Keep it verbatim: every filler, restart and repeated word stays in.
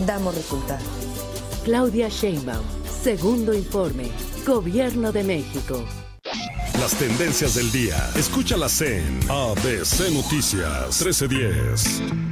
damos resultados. Claudia Sheinbaum, segundo informe, Gobierno de México. Las tendencias del día, escúchalas en A B C Noticias trece diez.